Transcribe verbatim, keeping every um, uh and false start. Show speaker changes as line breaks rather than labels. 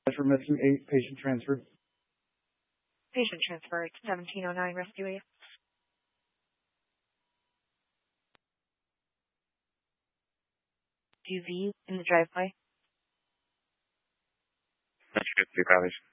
for missing eight, patient transfer.
Patient transfer to seventeen oh nine Rescue eight. U V in the driveway.
That's good, two copies.